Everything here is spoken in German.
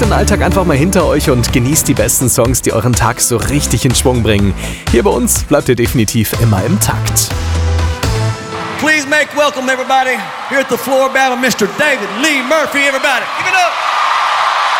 den Alltag einfach mal hinter euch und genießt die besten Songs, die euren Tag so richtig in Schwung bringen. Hier bei uns bleibt ihr definitiv immer im Takt. Please make welcome everybody here at the floor battle, Mr. David Lee Murphy, everybody. Give it up.